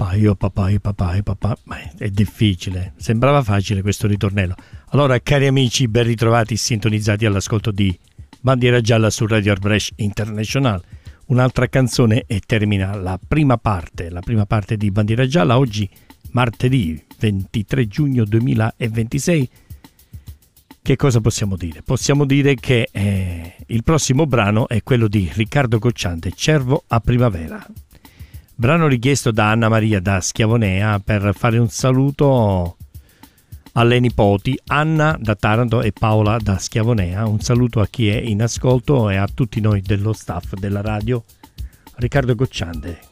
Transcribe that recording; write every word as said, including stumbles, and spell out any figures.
papà, io papà, io papà, io papà. Ma è difficile, sembrava facile questo ritornello. Allora, cari amici, ben ritrovati, sintonizzati all'ascolto di Bandiera Gialla su Radio Arbrecht International. Un'altra canzone e termina la prima parte, la prima parte di Bandiera Gialla. Oggi, martedì ventitré giugno duemilaventisei. Che cosa possiamo dire? Possiamo dire che eh, il prossimo brano è quello di Riccardo Cocciante, Cervo a primavera. Brano richiesto da Anna Maria da Schiavonea per fare un saluto alle nipoti Anna da Taranto e Paola da Schiavonea. Un saluto a chi è in ascolto e a tutti noi dello staff della radio. Riccardo Cocciante,